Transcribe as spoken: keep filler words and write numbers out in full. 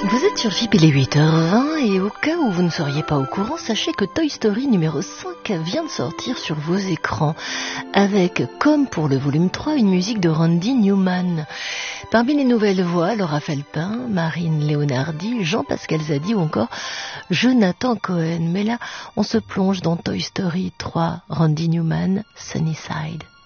Vous êtes sur J P, il est huit heures vingt et au cas où vous ne seriez pas au courant, sachez que Toy Story numéro cinq vient de sortir sur vos écrans avec, comme pour le volume trois, une musique de Randy Newman. Parmi les nouvelles voix, Laura Felpin, Marine Leonardi, Jean-Pascal Zadi ou encore Jonathan Cohen. Mais là, on se plonge dans Toy Story trois, Randy Newman, Sunnyside.